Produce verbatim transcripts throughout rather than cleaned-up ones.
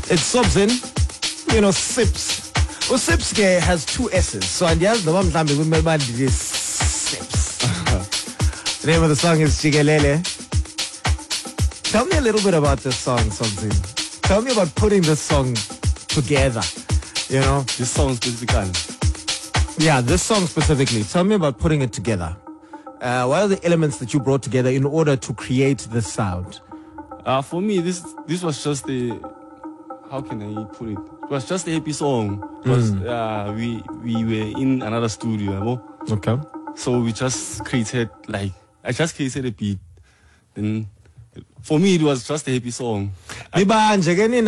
It's Sobzin, you know, Sips. Well, Sips has two S's. So, and yes, the one time we made is Sips. The name of the song is Jigelele. Tell me a little bit about this song, Sobzin. Tell me about putting this song together, you know? This song specifically? Yeah, this song specifically. Tell me about putting it together. Uh, what are the elements that you brought together in order to create this sound? Uh, for me, this this was just a, how can I put it? It was just a happy song. Because mm. uh, we we were in another studio. You know? Okay. So we just created, like, I just created a beat. Then for me, it was just a happy song. Because,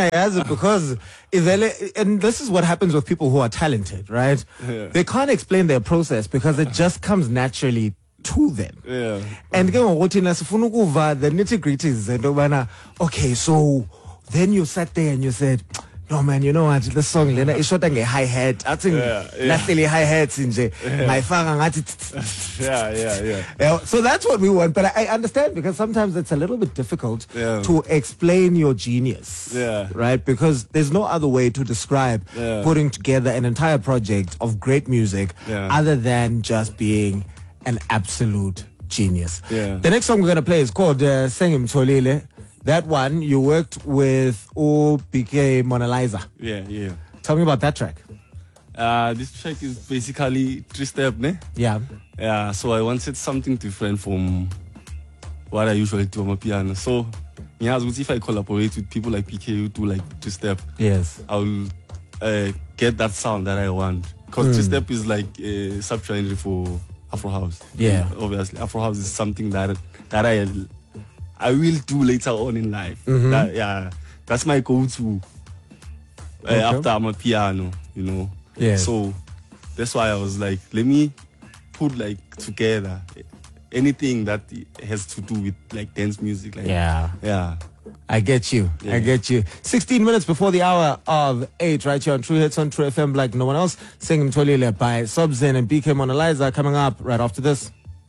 and this is what happens with people who are talented, right? Yeah. They can't explain their process because it just comes naturally to them. Yeah. And the nitty gritties, okay, so then you sat there and you said, no man, you know what, this song Lena is shot a hi-hat. I think naturally hi-hats in my yeah, yeah, yeah. Yeah, so that's what we want, but I, I understand because sometimes it's a little bit difficult yeah. to explain your genius. Yeah. Right? Because there's no other way to describe yeah. putting together an entire project of great music yeah. other than just being an absolute genius. Yeah. The next song we're going to play is called uh, Sengim Tolile. That one, you worked with O B K Mona Lisa. Yeah, yeah. Tell me about that track. Uh, this track is basically three-step, ne? Yeah. Yeah, so I wanted something different from what I usually do on my piano. So, yeah, if I collaborate with people like P K who do like two-step, yes, I'll uh, get that sound that I want. Because mm. two-step is like a sub-genre for Afro House. Yeah. And obviously, Afro House is something that that I I will do later on in life. Mm-hmm. That, yeah, that's my go-to uh, okay. after I'm a piano, you know. Yeah. So that's why I was like, let me put like together anything that has to do with like dance music. Like, yeah. Yeah. I get you. Yeah. I get you. sixteen minutes before the hour of eight, right here on True Hits on True F M, like no one else. Singing Tolile by Sobzin and B K Mona Lisa coming up right after this.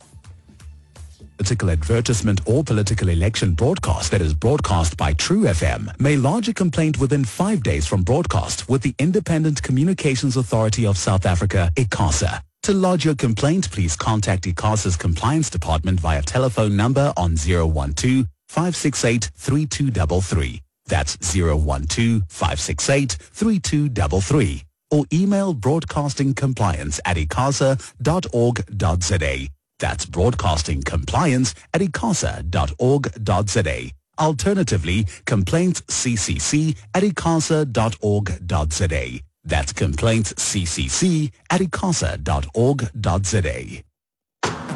Political advertisement or political election broadcast that is broadcast by True F M may lodge a complaint within five days from broadcast with the Independent Communications Authority of South Africa, ICASA. To lodge your complaint, please contact ICASA's Compliance Department via telephone number on zero one two, five six eight, three two three three. That's zero one two, five six eight, three two three three. Or email broadcastingcompliance at icasa dot org dot za. That's broadcasting compliance at icasa dot org dot za. Alternatively, complaints C C C at icasa dot org dot za. That's complaints C C C at icasa dot org dot za.